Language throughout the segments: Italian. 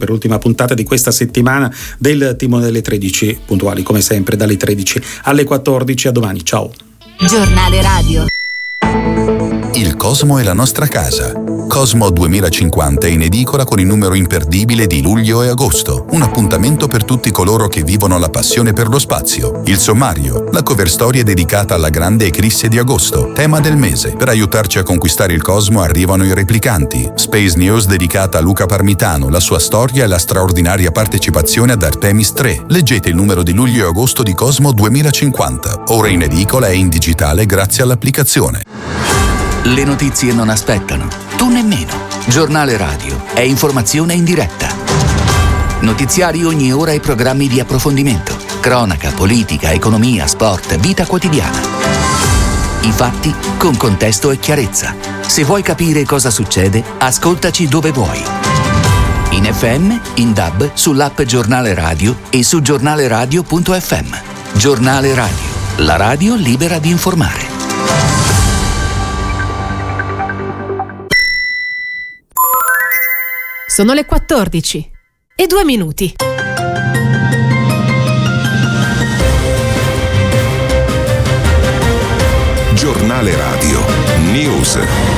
per l'ultima puntata di questa settimana del Timone delle 13, puntuali come sempre dalle 13 alle 14. A domani, ciao. Giornale Radio. Il Cosmo è la nostra casa. Cosmo 2050 è in edicola con il numero imperdibile di luglio e agosto. Un appuntamento per tutti coloro che vivono la passione per lo spazio. Il sommario, la cover story dedicata alla grande eclisse di agosto, tema del mese. Per aiutarci a conquistare il Cosmo arrivano i replicanti. Space News dedicata a Luca Parmitano, la sua storia e la straordinaria partecipazione ad Artemis 3. Leggete il numero di luglio e agosto di Cosmo 2050. Ora in edicola e in digitale grazie all'applicazione. Le notizie non aspettano, tu nemmeno. Giornale Radio è informazione in diretta. Notiziari ogni ora e programmi di approfondimento. Cronaca, politica, economia, sport, vita quotidiana. I fatti con contesto e chiarezza. Se vuoi capire cosa succede, ascoltaci dove vuoi. In FM, in DAB, sull'app Giornale Radio e su giornaleradio.fm. Giornale Radio, la radio libera di informare. Sono le 14:02. Giornale Radio News.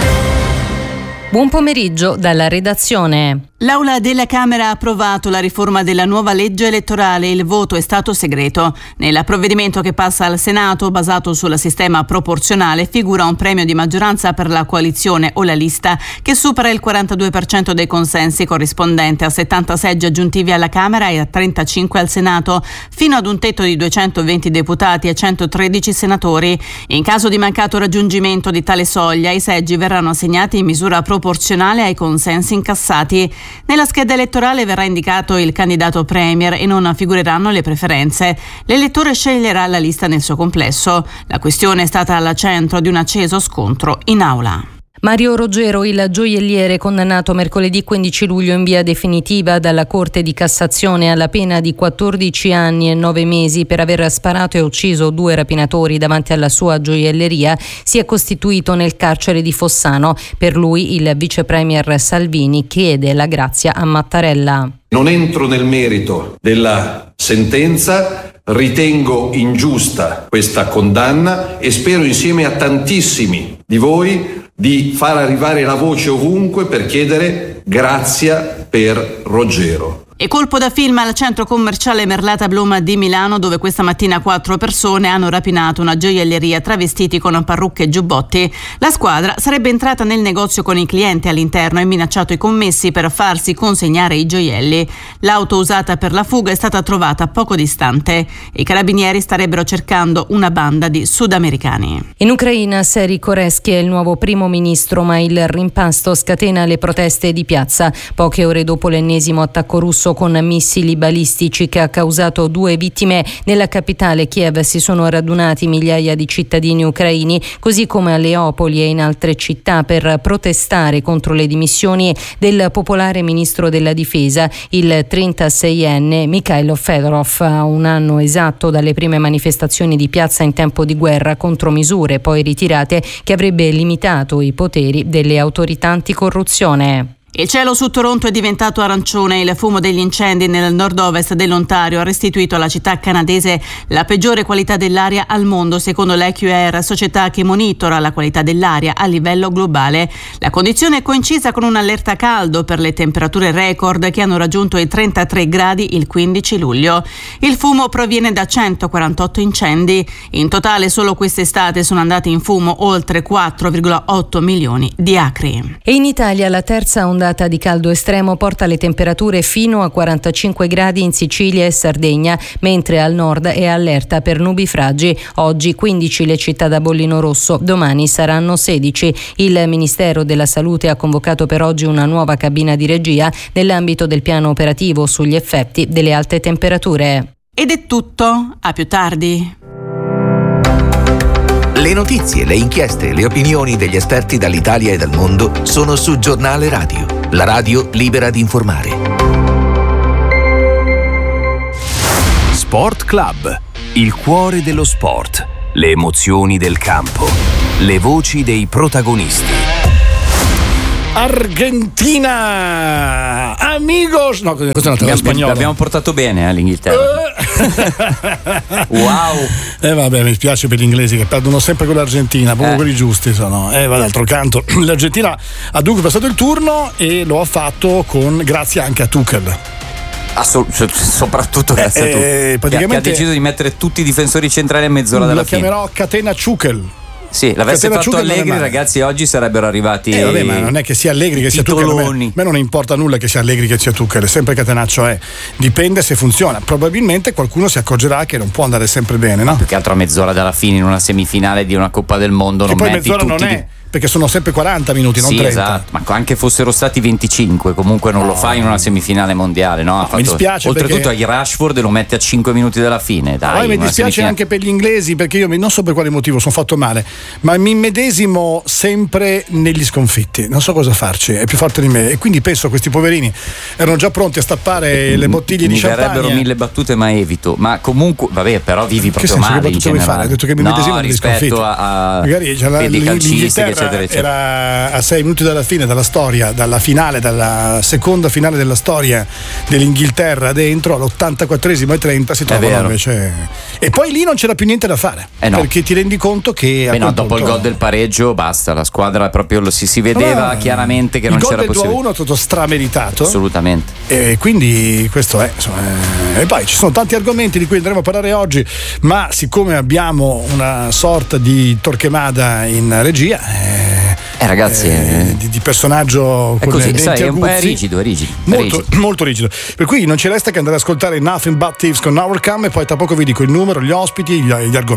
Buon pomeriggio dalla redazione. L'Aula della Camera ha approvato la riforma della nuova legge elettorale. Il voto è stato segreto. Nel provvedimento che passa al Senato, basato sul sistema proporzionale, figura un premio di maggioranza per la coalizione o la lista che supera il 42% dei consensi, corrispondente a 70 seggi aggiuntivi alla Camera e a 35 al Senato, fino ad un tetto di 220 deputati e 113 senatori. In caso di mancato raggiungimento di tale soglia, i seggi verranno assegnati in misura proporzionale ai consensi incassati. Nella scheda elettorale verrà indicato il candidato premier e non figureranno le preferenze. L'elettore sceglierà la lista nel suo complesso. La questione è stata al centro di un acceso scontro in aula. Mario Roggero, il gioielliere condannato mercoledì 15 luglio in via definitiva dalla Corte di Cassazione alla pena di 14 anni e 9 mesi per aver sparato e ucciso 2 rapinatori davanti alla sua gioielleria, si è costituito nel carcere di Fossano. Per lui il vice premier Salvini chiede la grazia a Mattarella. Non entro nel merito della sentenza, ritengo ingiusta questa condanna e spero insieme a tantissimi di voi di far arrivare la voce ovunque per chiedere grazia per Roggero. E colpo da film al centro commerciale Merlata Blum di Milano, dove questa mattina 4 persone hanno rapinato una gioielleria travestiti con parrucche e giubbotti. La squadra sarebbe entrata nel negozio con i clienti all'interno e minacciato i commessi per farsi consegnare i gioielli. L'auto usata per la fuga è stata trovata poco distante. I carabinieri starebbero cercando una banda di sudamericani. In Ucraina Seri Koreski è il nuovo primo ministro, ma il rimpasto scatena le proteste di piazza. Poche ore dopo l'ennesimo attacco russo con missili balistici che ha causato 2 vittime nella capitale Kiev, si sono radunati migliaia di cittadini ucraini, così come a Leopoli e in altre città, per protestare contro le dimissioni del popolare ministro della difesa, il 36enne Mikhailo Fedorov, a un anno esatto dalle prime manifestazioni di piazza in tempo di guerra contro misure poi ritirate che avrebbe limitato i poteri delle autorità anticorruzione. Il cielo su Toronto è diventato arancione. Il fumo degli incendi nel nord-ovest dell'Ontario ha restituito alla città canadese la peggiore qualità dell'aria al mondo, secondo l'AQR, società che monitora la qualità dell'aria a livello globale. La condizione è coincisa con un'allerta caldo per le temperature record che hanno raggiunto i 33 gradi il 15 luglio. Il fumo proviene da 148 incendi. In totale solo quest'estate sono andati in fumo oltre 4,8 milioni di acri. E in Italia la terza ondata di caldo estremo porta le temperature fino a 45 gradi in Sicilia e Sardegna, mentre al nord è allerta per nubifragi. Oggi 15 le città da bollino rosso, domani saranno 16. Il Ministero della Salute ha convocato per oggi una nuova cabina di regia nell'ambito del piano operativo sugli effetti delle alte temperature. Ed è tutto, a più tardi. Le notizie, le inchieste, le opinioni degli esperti dall'Italia e dal mondo sono su Giornale Radio, la radio libera di informare. Sport Club, il cuore dello sport, le emozioni del campo, le voci dei protagonisti. Argentina, amigos. No, questo è un spagnolo. L'abbiamo portato bene all'Inghilterra. Wow. Vabbè, mi spiace per gli inglesi che perdono sempre con l'Argentina, proprio quelli giusti sono. D'altro canto, l'Argentina ha dunque passato il turno e lo ha fatto grazie anche a Tuchel. Soprattutto grazie a Tuchel, che ha deciso di mettere tutti i difensori centrali a mezz'ora dalla fine. Lo chiamerò catena Tuchel. Sì, l'avesse fatto Allegri, ragazzi, oggi sarebbero arrivati. Vabbè, ma non è che sia Allegri che sia Tuchel. A me non importa nulla che sia Allegri che sia Tuchel, è sempre catenaccio è. Dipende se funziona. Probabilmente qualcuno si accorgerà che non può andare sempre bene, no? Più che altro a mezz'ora dalla fine in una semifinale di una Coppa del Mondo, che non poi metti mezz'ora tutti non è. Perché sono sempre 40 minuti, non 30. Esatto, ma anche fossero stati 25, comunque non lo fai in una semifinale mondiale, no? Mi dispiace. Oltretutto ai Rashford lo metti a 5 minuti dalla fine. Dai, mi dispiace anche per gli inglesi, perché io non so per quale motivo sono fatto male, ma mi immedesimo sempre negli sconfitti. Non so cosa farci, è più forte di me. E quindi penso a questi poverini, erano già pronti a stappare le bottiglie di champagne. Mi verrebbero 1000 battute, ma evito. Ma comunque, vabbè, però vivi proprio male. Che senso, che fare? Hai detto che mi immedesimo negli sconfitti. Rispetto a magari calcistiche, eccetera, eccetera. Era a 6 minuti dalla fine dalla storia, dalla seconda finale della storia dell'Inghilterra dentro, all'84esimo e 30 si trovano invece. E poi lì non c'era più niente da fare, perché ti rendi conto che dopo il gol del pareggio basta, la squadra proprio si vedeva chiaramente che non c'era possibilità. Il gol del 2-1 è stato strameritato, assolutamente, e quindi questo è e poi ci sono tanti argomenti di cui andremo a parlare oggi, ma siccome abbiamo una sorta di Torquemada in regia, ragazzi, di personaggio è così, sai, è rigido, molto rigido, per cui non ci resta che andare ad ascoltare Nothing But Thieves con Our Come, e poi tra poco vi dico il numero, gli ospiti, gli argomenti.